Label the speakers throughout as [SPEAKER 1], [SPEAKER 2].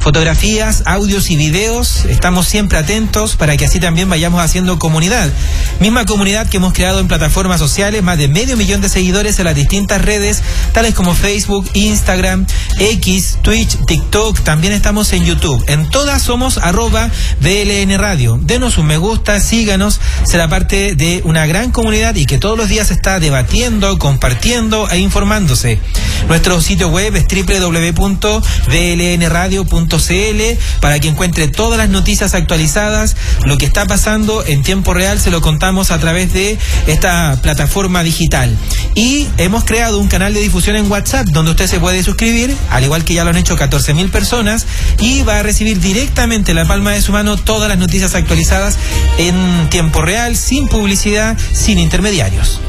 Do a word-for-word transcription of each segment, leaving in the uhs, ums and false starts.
[SPEAKER 1] Fotografías, audios y videos, estamos siempre atentos para que así también vayamos haciendo comunidad. Misma comunidad que hemos creado en plataformas sociales, más de medio millón de seguidores en las distintas redes, tales como Facebook, Instagram, X, Twitch, TikTok, también estamos en YouTube. En todas somos arroba B L N Radio. Denos un me gusta, síganos, será parte de una gran comunidad y que todos los días está debatiendo, compartiendo e informándose. Nuestro sitio web es doble u doble u doble u punto b l n radio punto c l para que encuentre todas las noticias actualizadas, lo que está pasando en tiempo real se lo contamos a través de esta plataforma digital. Y hemos creado un canal de difusión en WhatsApp donde usted se puede suscribir, al igual que ya lo han hecho catorce mil personas, y va a recibir directamente en la palma de su mano todas las noticias actualizadas en tiempo real, sin publicidad, sin intermediarios.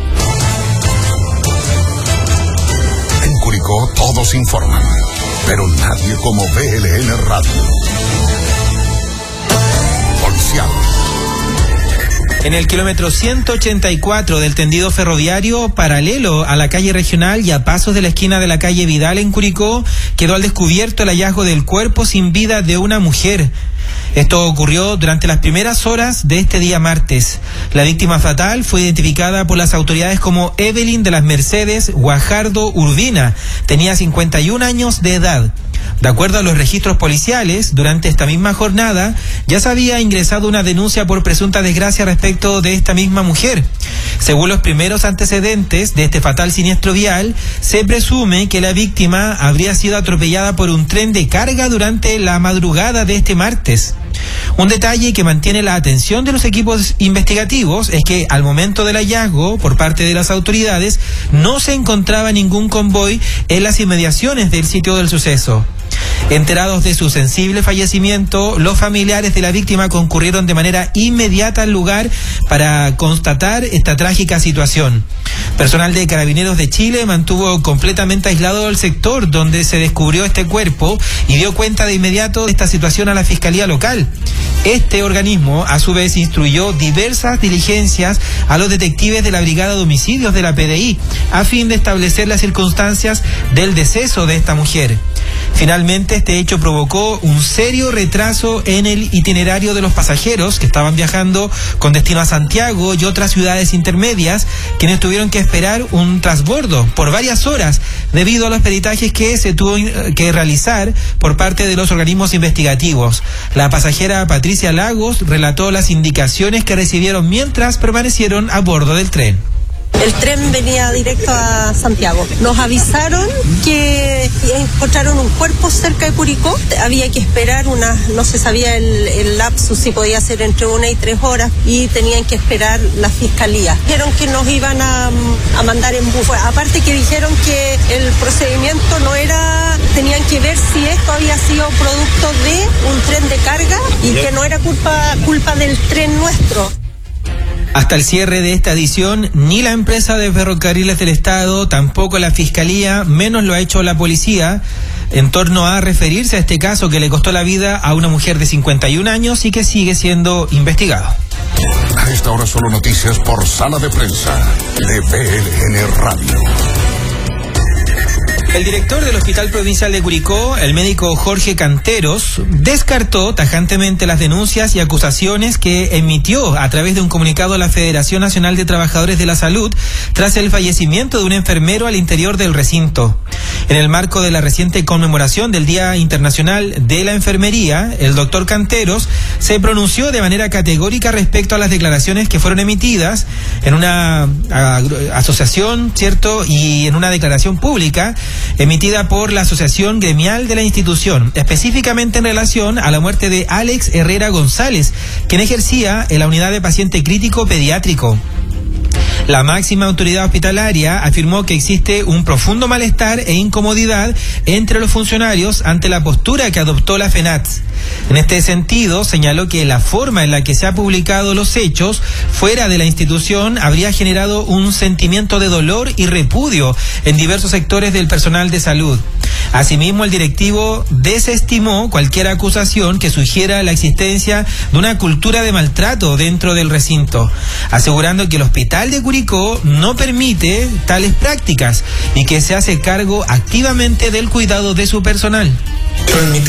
[SPEAKER 2] En Curicó todos informan, pero nadie como B L N Radio. Policial.
[SPEAKER 1] En el kilómetro ciento ochenta y cuatro del tendido ferroviario, paralelo a la calle regional y a pasos de la esquina de la calle Vidal en Curicó, quedó al descubierto el hallazgo del cuerpo sin vida de una mujer. Esto ocurrió durante las primeras horas de este día martes. La víctima fatal fue identificada por las autoridades como Evelyn de las Mercedes Guajardo Urbina. Tenía cincuenta y un años de edad. De acuerdo a los registros policiales, durante esta misma jornada ya se había ingresado una denuncia por presunta desgracia respecto de esta misma mujer. Según los primeros antecedentes de este fatal siniestro vial, se presume que la víctima habría sido atropellada por un tren de carga durante la madrugada de este martes. Un detalle que mantiene la atención de los equipos investigativos es que al momento del hallazgo por parte de las autoridades no se encontraba ningún convoy en las inmediaciones del sitio del suceso. Enterados de su sensible fallecimiento, los familiares de la víctima concurrieron de manera inmediata al lugar para constatar esta trágica situación. Personal de Carabineros de Chile mantuvo completamente aislado el sector donde se descubrió este cuerpo y dio cuenta de inmediato de esta situación a la Fiscalía Local. Este organismo, a su vez, instruyó diversas diligencias a los detectives de la Brigada de Homicidios de la P D I, a fin de establecer las circunstancias del deceso de esta mujer. Finalmente, este hecho provocó un serio retraso en el itinerario de los pasajeros que estaban viajando con destino a Santiago y otras ciudades intermedias, quienes tuvieron que esperar un transbordo por varias horas debido a los peritajes que se tuvo que realizar por parte de los organismos investigativos. La pasajera Patricia Lagos relató las indicaciones que recibieron mientras permanecieron a bordo del tren.
[SPEAKER 3] El tren venía directo a Santiago. Nos avisaron que encontraron un cuerpo cerca de Curicó. Había que esperar una, no se sabía el, el lapsus si podía ser entre una y tres horas y tenían que esperar la fiscalía. Dijeron que nos iban a, a mandar en bus. Aparte que dijeron que el procedimiento no era, tenían que ver si esto había sido producto de un tren de carga y que no era culpa, culpa del tren nuestro.
[SPEAKER 1] Hasta el cierre de esta edición, ni la empresa de ferrocarriles del Estado, tampoco la Fiscalía, menos lo ha hecho la policía, en torno a referirse a este caso que le costó la vida a una mujer de cincuenta y un años y que sigue siendo investigado.
[SPEAKER 2] A esta hora solo noticias por Sala de Prensa de B L N Radio.
[SPEAKER 1] El director del Hospital Provincial de Curicó, el médico Jorge Canteros, descartó tajantemente las denuncias y acusaciones que emitió a través de un comunicado la Federación Nacional de Trabajadores de la Salud tras el fallecimiento de un enfermero al interior del recinto. En el marco de la reciente conmemoración del Día Internacional de la Enfermería, el doctor Canteros se pronunció de manera categórica respecto a las declaraciones que fueron emitidas en una a, asociación, ¿cierto? Y en una declaración pública emitida por la Asociación Gremial de la institución, específicamente en relación a la muerte de Alex Herrera González, quien ejercía en la unidad de paciente crítico pediátrico. La máxima autoridad hospitalaria afirmó que existe un profundo malestar e incomodidad entre los funcionarios ante la postura que adoptó la FENATS. En este sentido, señaló que la forma en la que se han publicado los hechos fuera de la institución habría generado un sentimiento de dolor y repudio en diversos sectores del personal de salud. Asimismo, el directivo desestimó cualquier acusación que sugiera la existencia de una cultura de maltrato dentro del recinto, asegurando que el Hospital de Curicó no permite tales prácticas y que se hace cargo activamente del cuidado de su personal.
[SPEAKER 4] Transmitir